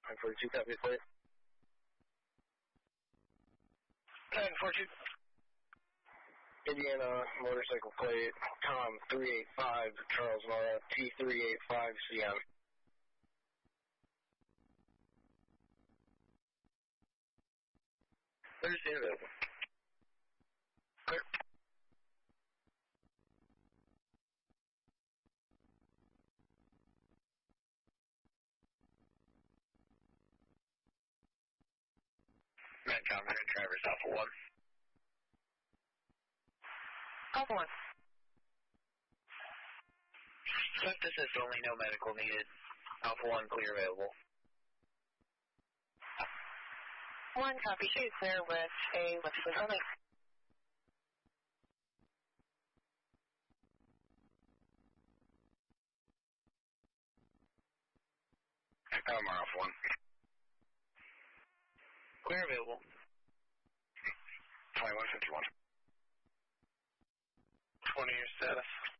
942, copy the plate. 942. Indiana motorcycle plate, Tom 385, Charles Nora, T385, CM. Thursday available. Clear. Mancom, drivers Alpha 1. Alpha 1. Swift assist only, no medical needed. Alpha 1, clear available. 1 copy, shoot clear with a lift with only. Alpha 1. Clear available. 2151. 20 your status.